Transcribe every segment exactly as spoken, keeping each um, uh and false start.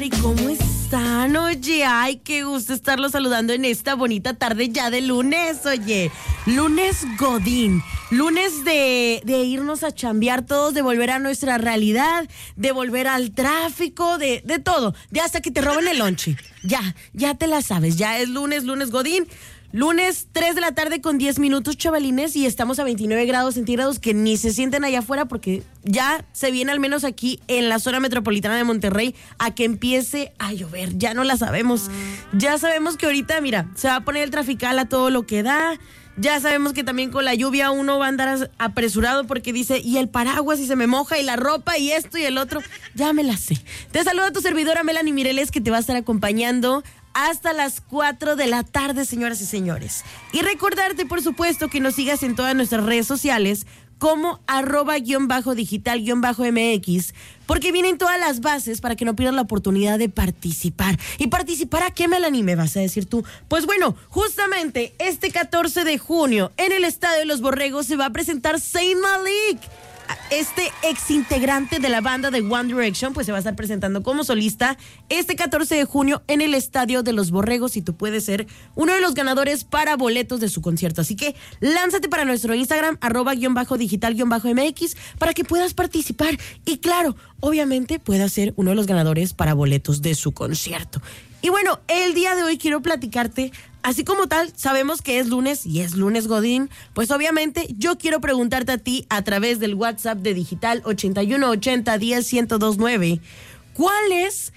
Mari, ¿cómo están? Oye, ay, qué gusto estarlos saludando en esta bonita tarde ya de lunes, oye. Lunes Godín, lunes de, de irnos a chambear todos, de volver a nuestra realidad, de volver al tráfico, de, de todo, de hasta que te roben el lonche. Ya, ya te la sabes, ya es lunes, lunes Godín. Lunes, tres de la tarde con diez minutos, chavalines, y estamos a veintinueve grados centígrados, que ni se sienten allá afuera porque ya se viene al menos aquí en la zona metropolitana de Monterrey a que empiece a llover. Ya no la sabemos. Ya sabemos que ahorita, mira, se va a poner el trafical a todo lo que da. Ya sabemos que también con la lluvia uno va a andar apresurado porque dice, y el paraguas y se me moja y la ropa y esto y el otro. Ya me la sé. Te saluda tu servidora Melanie Mireles, que te va a estar acompañando hasta las cuatro de la tarde, señoras y señores. Y recordarte, por supuesto, que nos sigas en todas nuestras redes sociales como arroba guión bajo digital guión bajo mx, porque vienen todas las bases para que no pierdas la oportunidad de participar. ¿Y participar a qué, Melanie, me vas a decir tú? Pues bueno, justamente este catorce de junio en el Estadio de los Borregos se va a presentar Zayn Malik. Este ex integrante de la banda de One Direction, pues se va a estar presentando como solista este catorce de junio en el Estadio de los Borregos, y tú puedes ser uno de los ganadores para boletos de su concierto. Así que lánzate para nuestro Instagram, arroba guión bajo digital guión bajo mx, para que puedas participar y, claro, obviamente puedas ser uno de los ganadores para boletos de su concierto. Y bueno, el día de hoy quiero platicarte, así como tal, sabemos que es lunes y es lunes Godín, pues obviamente yo quiero preguntarte a ti a través del WhatsApp de Digital ochenta y uno ochenta diez ciento dos nueve, ¿cuál es,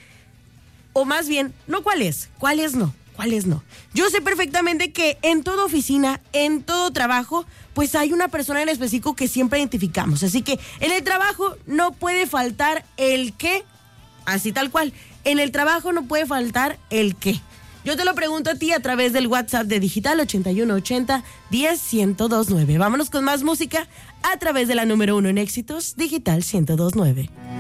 o más bien, no cuál es, cuál es no, cuál es no? Yo sé perfectamente que en toda oficina, en todo trabajo, pues hay una persona en específico que siempre identificamos, así que en el trabajo no puede faltar el qué, así tal cual. En el trabajo no puede faltar el qué. Yo te lo pregunto a ti a través del WhatsApp de Digital ochenta y uno ochenta diez ciento dos nueve. Vámonos con más música a través de la número uno en éxitos, Digital ciento dos nueve.